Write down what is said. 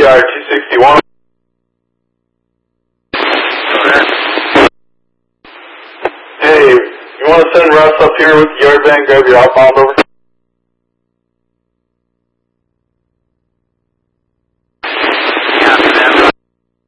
Yard 261. Hey, you want to send Russ up here with the yard van, grab your outbound over?